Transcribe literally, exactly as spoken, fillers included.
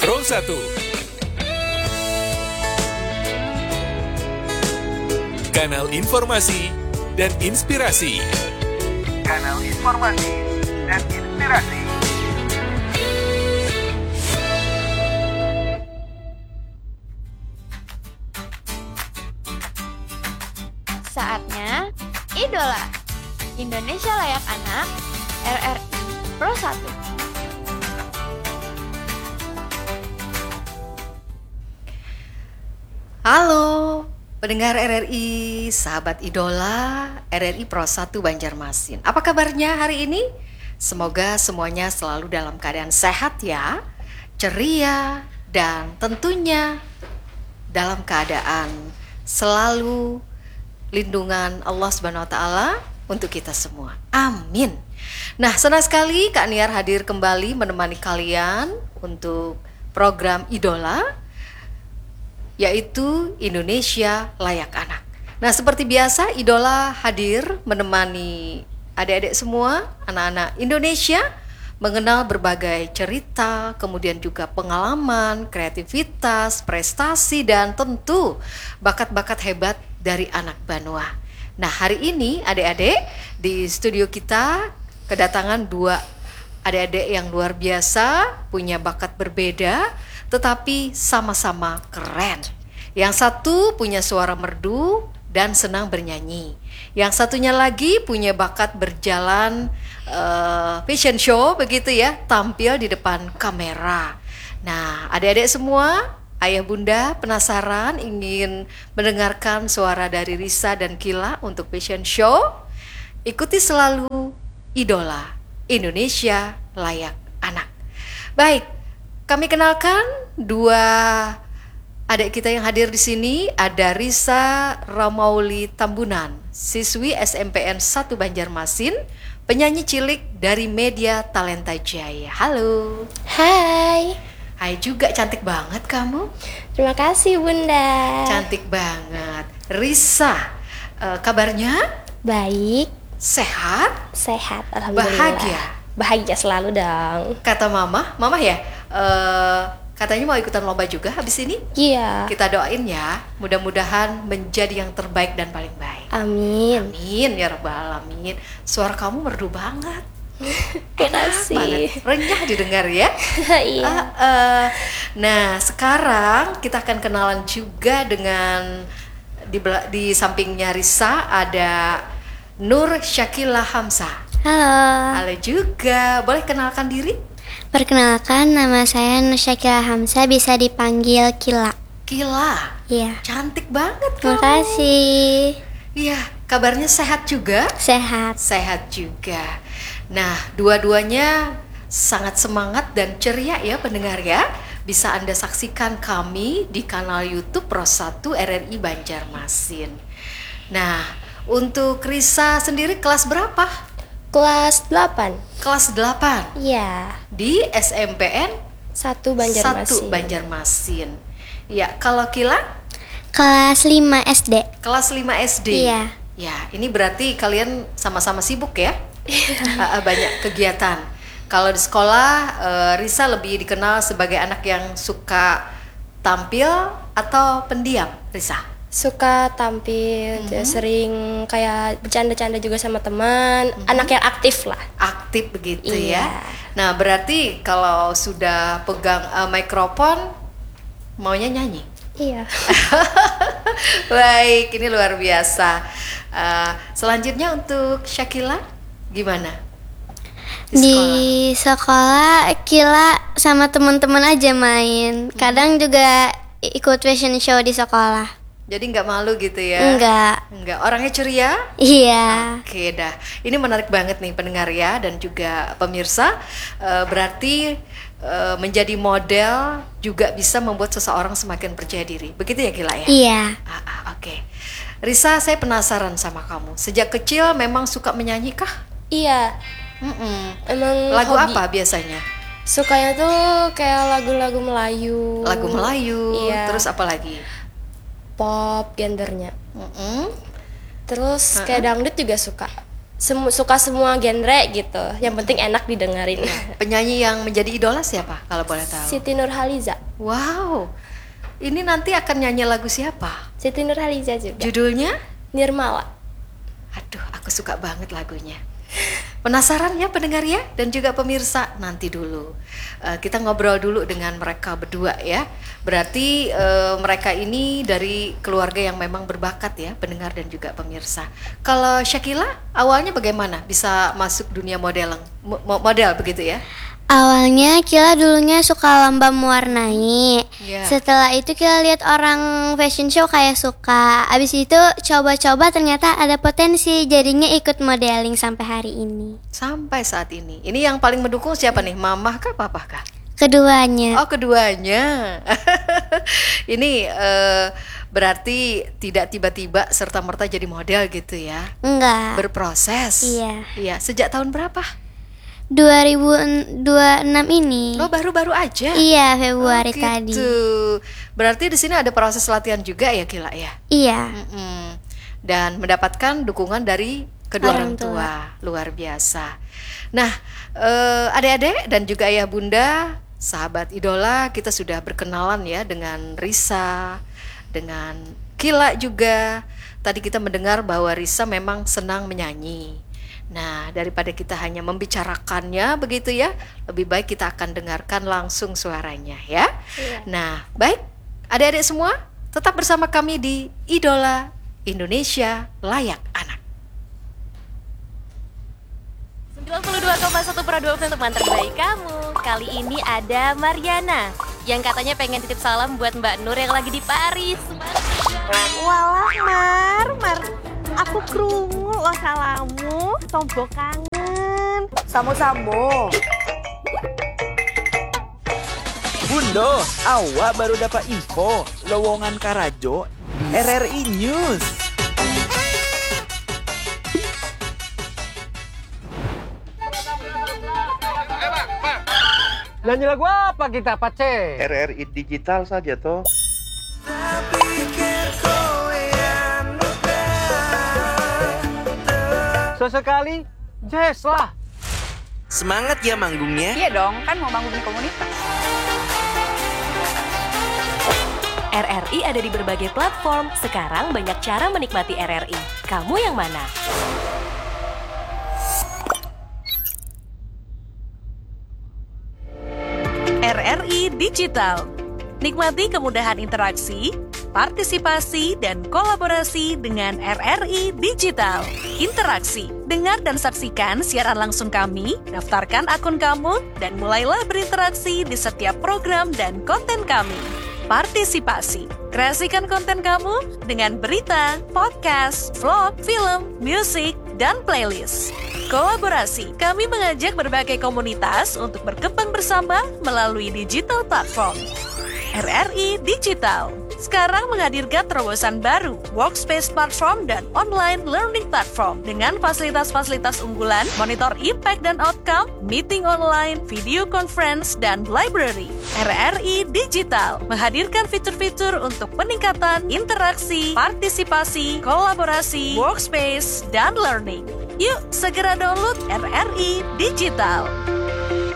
Pro satu. Kanal informasi dan inspirasi. Kanal informasi dan inspirasi. Saatnya Idola Indonesia Layak Anak R R I Pro satu. Halo pendengar R R I, sahabat idola R R I Pro satu Banjarmasin. Apa kabarnya hari ini? Semoga semuanya selalu dalam keadaan sehat ya, ceria, dan tentunya dalam keadaan selalu lindungan Allah Subhanahu wa Ta'ala untuk kita semua. Amin. Nah, senang sekali Kak Niar hadir kembali menemani kalian untuk program Idola, yaitu Indonesia Layak Anak. Nah, seperti biasa Idola hadir menemani adik-adik semua, anak-anak Indonesia, mengenal berbagai cerita, kemudian juga pengalaman, kreativitas, prestasi, dan tentu bakat-bakat hebat dari anak Banua. Nah, hari ini adik-adik di studio kita kedatangan dua adik-adik yang luar biasa, punya bakat berbeda, tetapi sama-sama keren. Yang satu punya suara merdu dan senang bernyanyi. Yang satunya lagi punya bakat berjalan uh, fashion show begitu ya, tampil di depan kamera. Nah, adik-adik semua, ayah bunda penasaran ingin mendengarkan suara dari Risa dan Kila untuk fashion show? Ikuti selalu Idola Indonesia Layak Anak. Baik, kami kenalkan dua adik kita yang hadir di sini. Ada Risa Ramauli Tambunan, siswi S M P N satu Banjarmasin, penyanyi cilik dari Media Talenta Jaya. Halo. Hai. Hai juga, cantik banget kamu. Terima kasih Bunda. Cantik banget. Risa, uh, kabarnya? Baik. Sehat? Sehat, alhamdulillah. Bahagia? Bahagia selalu dong. Kata mama, mama ya, uh, katanya mau ikutan lomba juga habis ini. Iya. Kita doain ya, mudah-mudahan menjadi yang terbaik dan paling baik. Amin. Amin ya rabbal alamin. Suara kamu merdu banget. Terima kasih. Renyah didengar ya. Iya. uh, uh, Nah, sekarang kita akan kenalan juga dengan di, bela- di sampingnya Risa ada Nur Syakila Hamzah. Halo. Halo juga. Boleh kenalkan diri? Perkenalkan, nama saya Nusyakila Hamzah, bisa dipanggil Kila. Kila. Iya. Cantik banget Terima kamu. kasih. Iya, kabarnya sehat juga? Sehat. Sehat juga. Nah, dua-duanya sangat semangat dan ceria ya pendengar ya. Bisa Anda saksikan kami di kanal YouTube Pro satu R R I Banjarmasin. Nah, untuk Risa sendiri kelas berapa? Kelas delapan. Kelas delapan. Iya. Di S M P N Satu Banjarmasin. satu Banjarmasin. Ya, kalau Kila? Kelas lima S D. Kelas lima S D. Iya. Ya, ini berarti kalian sama-sama sibuk ya? uh, banyak kegiatan. Kalau di sekolah, uh, Risa lebih dikenal sebagai anak yang suka tampil atau pendiam, Risa? Suka tampil, Mm-hmm. sering kayak bercanda-canda juga sama teman. Mm-hmm. Anak yang aktif lah. Aktif begitu Iya. ya. Nah, berarti kalau sudah pegang uh, mikrofon, maunya nyanyi? Iya. Baik, ini luar biasa. Uh, selanjutnya untuk Syakila, gimana? Di sekolah Kila sama teman-teman aja main. Kadang juga ikut fashion show di sekolah. Jadi nggak malu gitu ya? Enggak. Enggak. Orangnya ceria? Iya. Oke dah. Ini menarik banget nih pendengar ya dan juga pemirsa. E, berarti e, menjadi model juga bisa membuat seseorang semakin percaya diri. Begitu ya Gila ya? Iya. Ah, ah, Oke. Risa, saya penasaran sama kamu. Sejak kecil memang suka menyanyi kah? Iya. Mm-mm. Emang Lagu hobi. apa biasanya? Sukanya tuh kayak lagu-lagu Melayu. Lagu Melayu. Iya. Terus apa lagi? Pop gendernya. Mm-mm. Terus Uh-uh. kayak dangdut juga suka. semu- suka semua genre gitu. Yang penting enak didengarin. Penyanyi yang menjadi idola siapa kalau boleh tahu? Siti Nurhaliza. Wow. Ini nanti akan nyanyi lagu siapa? Siti Nurhaliza juga. Judulnya? Nirmala. Aduh, aku suka banget lagunya. Penasaran ya pendengar ya, dan juga pemirsa? Nanti dulu uh, kita ngobrol dulu dengan mereka berdua ya. Berarti uh, mereka ini dari keluarga yang memang berbakat ya, pendengar dan juga pemirsa. Kalau Syakila awalnya bagaimana bisa masuk dunia modeling, mo- model begitu ya? Awalnya Kila dulunya suka lomba mewarnai. Yeah. Setelah itu Kila lihat orang fashion show kayak suka. Abis itu coba-coba ternyata ada potensi, jadinya ikut modeling sampai hari ini. Sampai saat ini. Ini yang paling mendukung siapa nih? Mamah kah, papah kah? Keduanya. Oh, keduanya. Ini uh, berarti tidak tiba-tiba serta-merta jadi model gitu ya? Enggak. Berproses. Iya. Iya. Sejak tahun berapa? dua ribu dua puluh enam ini. Oh, baru-baru aja. Iya, Februari oh, gitu. tadi. Berarti di sini ada proses latihan juga ya, Kila ya? Iya. Mm-mm. Dan mendapatkan dukungan dari kedua orang, Orang tua. tua. Luar biasa. Nah, eh, adik-adik dan juga ayah bunda, sahabat idola, kita sudah berkenalan ya dengan Risa, dengan Kila juga. Tadi kita mendengar bahwa Risa memang senang menyanyi. Nah, daripada kita hanya membicarakannya begitu ya, lebih baik kita akan dengarkan langsung suaranya ya. Iya. Nah, baik adik-adik semua, tetap bersama kami di Idola Indonesia Layak Anak. sembilan puluh dua koma satu Radio untuk teman terbaik kamu. Kali ini ada Mariana yang katanya pengen titip salam buat Mbak Nur yang lagi di Paris. Walah Mar, Mar, aku krungu lo salamu, tombo kangen. Samo-samo. Bundo, awak baru dapat info lowongan Karajo di R R I News. Nyanyi lagu apa kita, Pace? R R I digital saja toh. Sesekali jazz lah. Semangat ya manggungnya. Iya dong, kan mau bangun komunitas. R R I ada di berbagai platform. Sekarang banyak cara menikmati R R I. Kamu yang mana? R R I Digital. Nikmati kemudahan interaksi, partisipasi, dan kolaborasi dengan R R I Digital. Interaksi, dengar dan saksikan siaran langsung kami, daftarkan akun kamu, dan mulailah berinteraksi di setiap program dan konten kami. Partisipasi, kreasikan konten kamu dengan berita, podcast, vlog, film, musik, dan playlist. Kolaborasi, kami mengajak berbagai komunitas untuk berkembang bersama melalui digital platform. R R I Digital sekarang menghadirkan terobosan baru, workspace platform dan online learning platform dengan fasilitas-fasilitas unggulan, monitor impact dan outcome, meeting online, video conference, dan library. R R I Digital menghadirkan fitur-fitur untuk peningkatan interaksi, partisipasi, kolaborasi, workspace, dan learning. Yuk segera download R R I Digital.